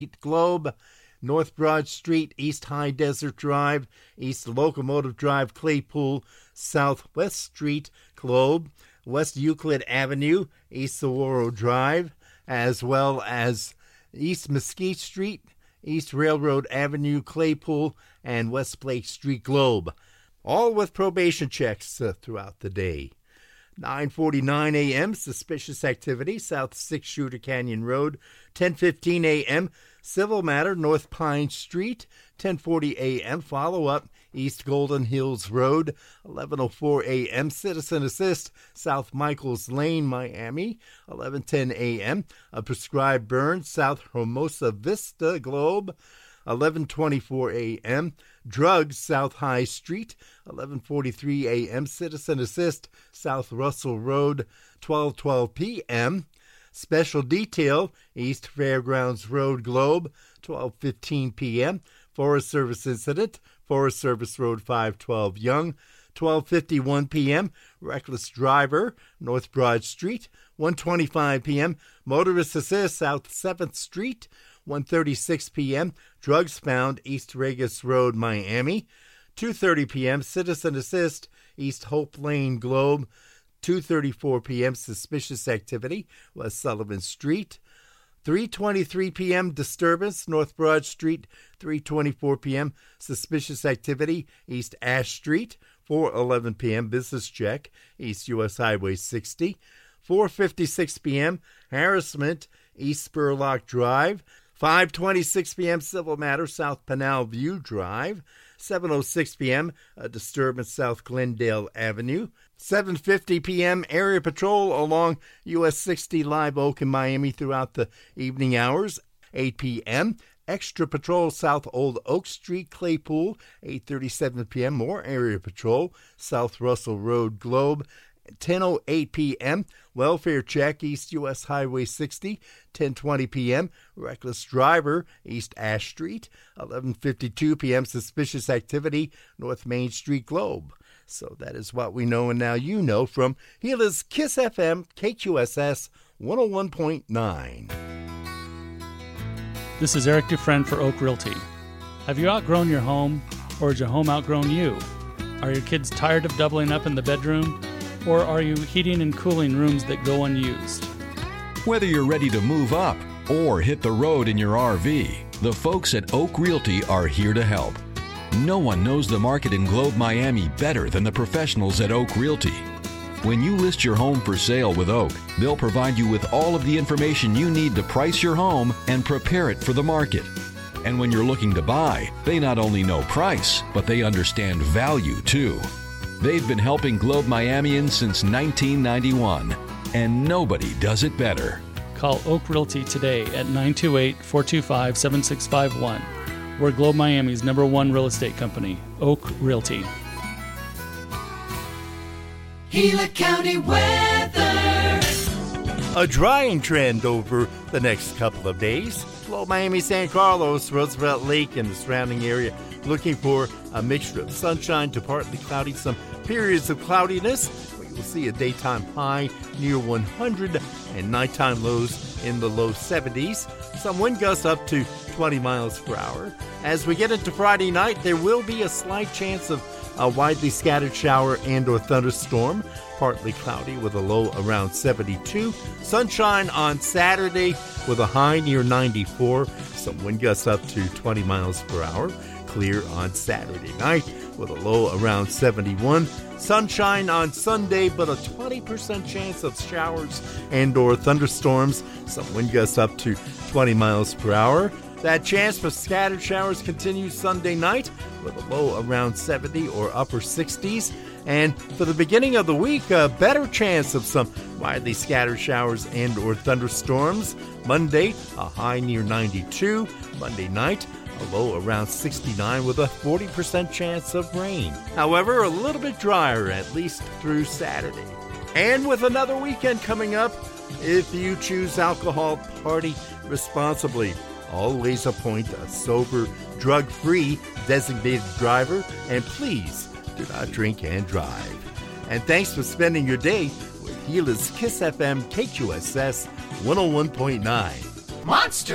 Globe, North Broad Street, East High Desert Drive, East Locomotive Drive, Claypool, Southwest Street, Globe, West Euclid Avenue, East Saguaro Drive, as well as East Mesquite Street, East Railroad Avenue, Claypool, and West Blake Street, Globe, all with probation checks throughout the day. 9:49 a.m., suspicious activity, South 6 Shooter Canyon Road. 10:15 a.m., civil matter, North Pine Street. 10:40 a.m., follow-up, East Golden Hills Road. 11:04 a.m., citizen assist, South Michaels Lane, Miami. 11:10 a.m., a prescribed burn, South Hermosa Vista, Globe. 11:24 a.m., drugs, South High Street. 11:43 a.m., citizen assist, South Russell Road. 12:12 p.m., special detail, East Fairgrounds Road, Globe. 12:15 p.m., Forest Service incident, Forest Service Road 512 Young. 12:51 p.m., reckless driver, North Broad Street. 1:25 p.m., motorist assist, South 7th Street. 1:36 p.m., drugs found, East Regis Road, Miami. 2:30 p.m., citizen assist, East Hope Lane, Globe. 2:34 p.m., suspicious activity, West Sullivan Street. 3:23 p.m., disturbance, North Broad Street. 3:24 p.m., suspicious activity, East Ash Street. 4:11 p.m., business check, East U.S. Highway 60. 4:56 p.m., harassment, East Spurlock Drive. 5:26 p.m., civil matter, South Pinal View Drive. 7:06 p.m., a disturbance, South Glendale Avenue. 7:50 p.m., area patrol along U.S. 60 Live Oak in Miami throughout the evening hours. 8 p.m., extra patrol, South Old Oak Street, Claypool. 8:37 p.m., more area patrol, South Russell Road, Globe. 10:08 p.m., welfare check, East U.S. Highway 60. 10:20 p.m., reckless driver, East Ash Street. 11:52 p.m., suspicious activity, North Main Street, Globe. So that is what we know, and now you know from Gila's Kiss FM, KQSS 101.9. This is Eric Dufresne for Oak Realty. Have you outgrown your home, or has your home outgrown you? Are your kids tired of doubling up in the bedroom? Or are you heating and cooling rooms that go unused? Whether you're ready to move up or hit the road in your RV, the folks at Oak Realty are here to help. No one knows the market in Globe, Miami better than the professionals at Oak Realty. When you list your home for sale with Oak, they'll provide you with all of the information you need to price your home and prepare it for the market. And when you're looking to buy, they not only know price, but they understand value too. They've been helping Globe Miamians since 1991, and nobody does it better. Call Oak Realty today at 928-425-7651. We're Globe Miami's #1 real estate company, Oak Realty. Gila County weather. A drying trend over the next couple of days. Globe Miami, San Carlos, Roosevelt Lake, and the surrounding area looking for a mixture of sunshine to partly cloudy, some periods of cloudiness. We will see a daytime high near 100 and nighttime lows in the low 70s. Some wind gusts up to 20 miles per hour. As we get into Friday night, there will be a slight chance of a widely scattered shower and or thunderstorm. Partly cloudy with a low around 72. Sunshine on Saturday with a high near 94. Some wind gusts up to 20 miles per hour. Clear on Saturday night with a low around 71. Sunshine on Sunday, but a 20% chance of showers and or thunderstorms. Some wind gusts up to 20 miles per hour. That chance for scattered showers continues Sunday night with a low around 70 or upper 60s. And for the beginning of the week, a better chance of some widely scattered showers and or thunderstorms. Monday, a high near 92. Monday night, a low around 69 with a 40% chance of rain. However, a little bit drier, at least through Saturday. And with another weekend coming up, if you choose alcohol, party responsibly. Always appoint a sober, drug-free designated driver, and please do not drink and drive. And thanks for spending your day with Gila's Kiss FM KQSS 101.9. Monster!